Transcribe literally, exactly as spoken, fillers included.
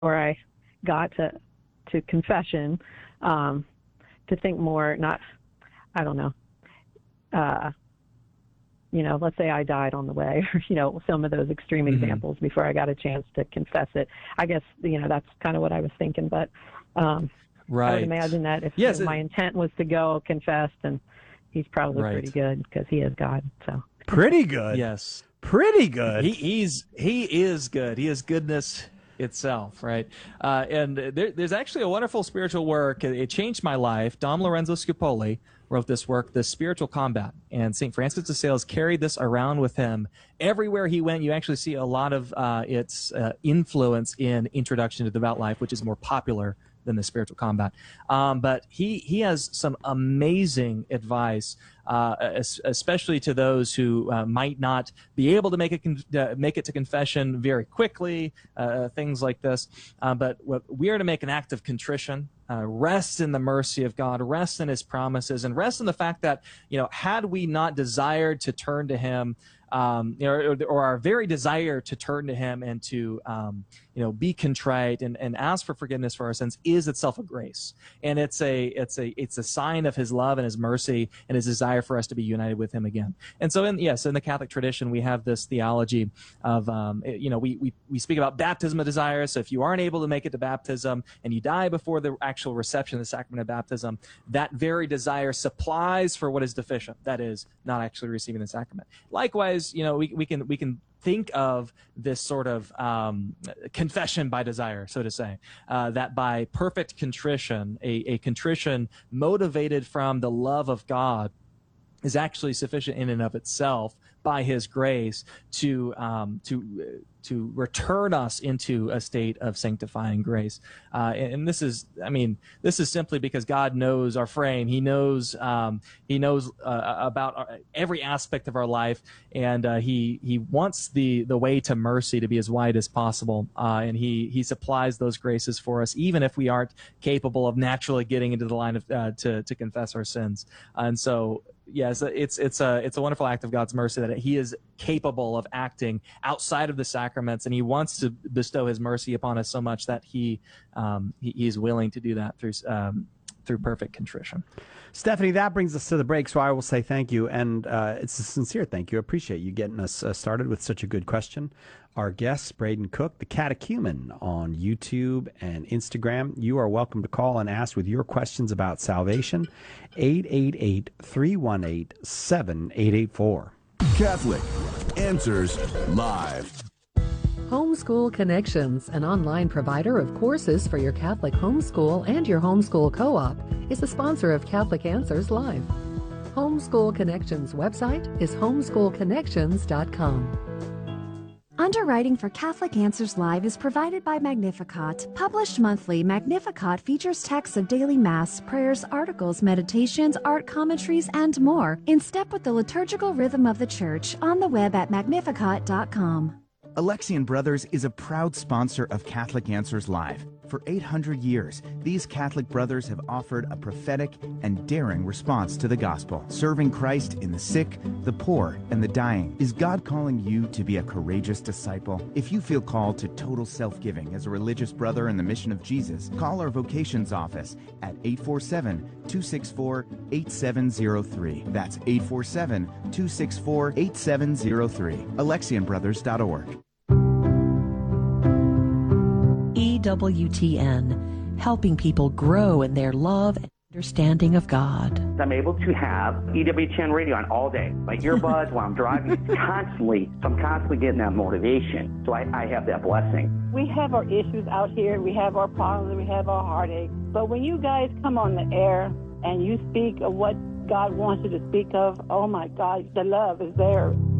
before I got to to confession, um, to think more, not, I don't know, uh, you know, let's say I died on the way, or, you know, some of those extreme mm-hmm. examples before I got a chance to confess it. I guess, you know, that's kind of what I was thinking, but um, right. I would imagine that if yes, you know, my it, intent was to go confess, then he's probably right. pretty good because he is God. So pretty good. Yes. Pretty good. He, he's he is good. He is goodness itself, right? Uh, and there, there's actually a wonderful spiritual work. It, it changed my life. Dom Lorenzo Scupoli wrote this work, The Spiritual Combat, and Saint Francis de Sales carried this around with him everywhere he went. You actually see a lot of uh, its uh, influence in Introduction to Devout Life, which is more popular than The Spiritual Combat. Um, but he he has some amazing advice, uh, especially to those who uh, might not be able to make it con- uh, make it to confession very quickly, uh, things like this. Uh, but what, we are to make an act of contrition, uh, rest in the mercy of God, rest in His promises, and rest in the fact that, you know, had we not desired to turn to Him, Um, you know, or, or our very desire to turn to Him and to, um, you know, be contrite and, and ask for forgiveness for our sins is itself a grace, and it's a it's a it's a sign of His love and His mercy and His desire for us to be united with Him again. And so, in yes, in the Catholic tradition, we have this theology of, um, you know, we we we speak about baptism of desire. So if you aren't able to make it to baptism and you die before the actual reception of the sacrament of baptism, that very desire supplies for what is deficient. That is, not actually receiving the sacrament. Likewise, you know, we, we can we can think of this sort of um, confession by desire, so to say, uh, that by perfect contrition, a, a contrition motivated from the love of God is actually sufficient in and of itself by His grace to um, to to return us into a state of sanctifying grace. Uh, and, and this is, I mean, this is simply because God knows our frame. He knows um, He knows uh, about our, every aspect of our life, and uh, He He wants the the way to mercy to be as wide as possible. Uh, and He He supplies those graces for us, even if we aren't capable of naturally getting into the line of uh, to to confess our sins. And so, yes, it's it's a it's a wonderful act of God's mercy that He is capable of acting outside of the sacraments, and He wants to bestow His mercy upon us so much that He um, he, he is willing to do that through um, through perfect contrition. Stephanie, that brings us to the break, so I will say thank you, and uh, it's a sincere thank you. I appreciate you getting us uh, started with such a good question. Our guest, Braden Cook, the Catechumen on YouTube and Instagram. You are welcome to call and ask with your questions about salvation. eight eight eight, three one eight, seven eight eight four. Catholic Answers Live. Homeschool Connections, an online provider of courses for your Catholic homeschool and your homeschool co-op, is the sponsor of Catholic Answers Live. Homeschool Connections website is homeschool connections dot com. Underwriting for Catholic Answers Live is provided by Magnificat. Published monthly, Magnificat features texts of daily Mass, prayers, articles, meditations, art commentaries, and more, in step with the liturgical rhythm of the Church, on the web at magnificat dot com. Alexian Brothers is a proud sponsor of Catholic Answers Live. For eight hundred years, these Catholic brothers have offered a prophetic and daring response to the gospel, serving Christ in the sick, the poor, and the dying. Is God calling you to be a courageous disciple? If you feel called to total self-giving as a religious brother in the mission of Jesus, call our vocations office at eight four seven, two six four, eight seven zero three. That's eight four seven, two six four, eight seven zero three. alexian brothers dot org. E W T N, helping people grow in their love and understanding of God. I'm able to have E W T N radio on all day. My earbuds while I'm driving, it's constantly, so I'm constantly getting that motivation. So I, I have that blessing. We have our issues out here. We have our problems. We have our heartaches. But when you guys come on the air and you speak of what God wants you to speak of, oh my God, the love is there.